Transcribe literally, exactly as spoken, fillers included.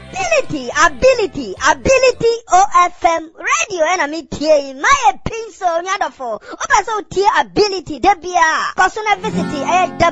ability, ability, ability O F M radio and me tie my pinso nyadofo. Opa so tie ability debia. Personal visit eh